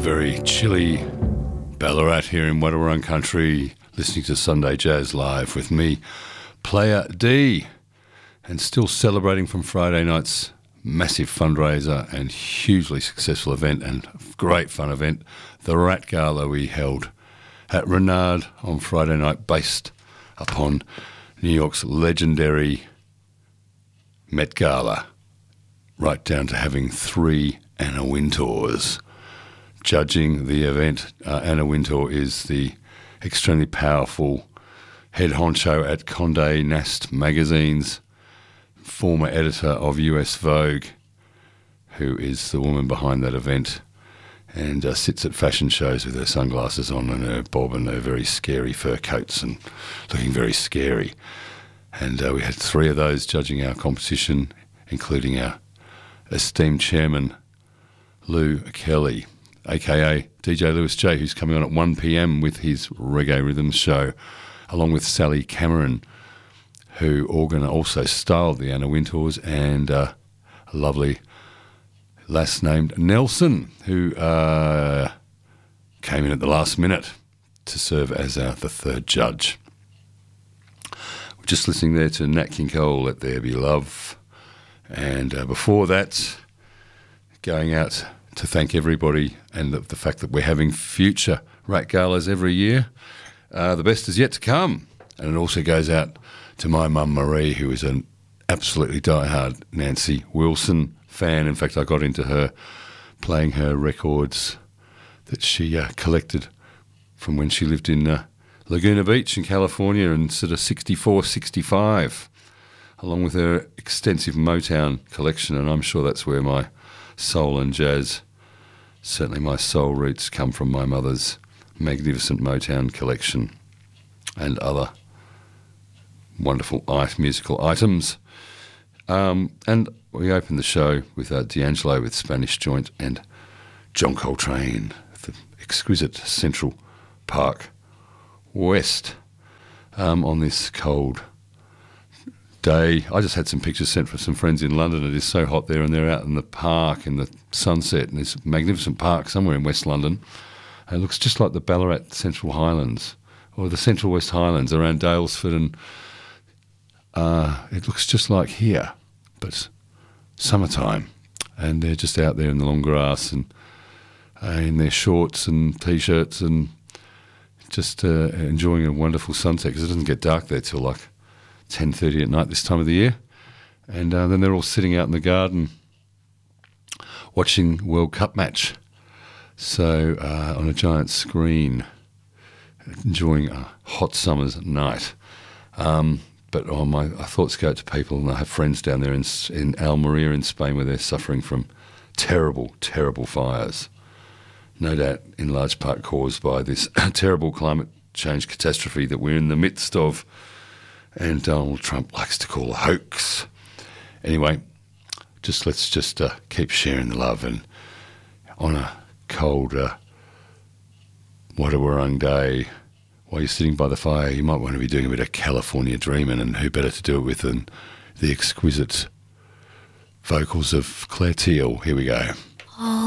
very chilly Ballarat here in Wadawurrung Country, listening to Sunday Jazz Live with me, Player D, and still celebrating from Friday night's massive fundraiser and hugely successful event and great fun event, the Rat Gala we held at Renard on Friday night, based upon New York's legendary Met Gala, right down to having 3 Anna Wintours judging the event. Anna Wintour is the extremely powerful head honcho at Condé Nast magazines, former editor of US Vogue, who is the woman behind that event, and sits at fashion shows with her sunglasses on and her bob and her very scary fur coats and looking very scary. And we had 3 of those judging our competition, including our esteemed chairman, Lou Kelly, a.k.a. DJ Lewis J, who's coming on at 1 p.m. with his Reggae Rhythms show, along with Sally Cameron, who also styled the Anna Wintours, and a lovely lass named Nelson, who came in at the last minute to serve as the 3rd judge. We're just listening there to Nat King Cole, Let There Be Love, and before that, going out to thank everybody and the fact that we're having future Rat Galas every year. The best is yet to come. And it also goes out to my mum Marie, who is an absolutely diehard Nancy Wilson fan. In fact, I got into her playing her records that she collected from when she lived in Laguna Beach in California in sort of 64, 65, along with her extensive Motown collection. And I'm sure that's where my soul and jazz, certainly my soul roots, come from my mother's magnificent Motown collection and other wonderful musical items. And we opened the show with D'Angelo with Spanish Joint and John Coltrane, the exquisite Central Park West, on this cold day. I just had some pictures sent from some friends in London. It is so hot there, and they're out in the park in the sunset in this magnificent park somewhere in West London. And it looks just like the Ballarat Central Highlands or the Central West Highlands around Daylesford, and it looks just like here, but summertime. And they're just out there in the long grass and in their shorts and T-shirts and just enjoying a wonderful sunset, because it doesn't get dark there till like 10:30 at night this time of the year. And then they're all sitting out in the garden watching World Cup match. So on a giant screen, enjoying a hot summer's night. But my thoughts go out to people, and I have friends down there in Almeria in Spain, where they're suffering from terrible, terrible fires. No doubt in large part caused by this terrible climate change catastrophe that we're in the midst of, and Donald Trump likes to call a hoax. Anyway, let's just keep sharing the love, and on a cold Wadawurrung day, while you're sitting by the fire, you might want to be doing a bit of California Dreamin', and who better to do it with than the exquisite vocals of Claire Teal. Here we go.